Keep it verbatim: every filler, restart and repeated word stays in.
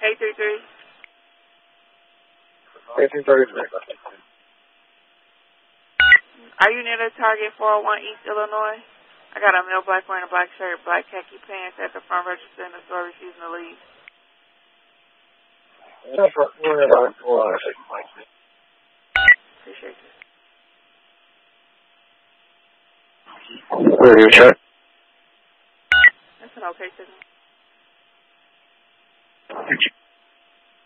eight three three. eight three three. Are you near the Target four oh one East Illinois? I got a male black wearing a black shirt, black khaki pants at the front register in the store refusing to leave. That's right. We're about four hours. Appreciate you. Where are you, check? That's an okay signal.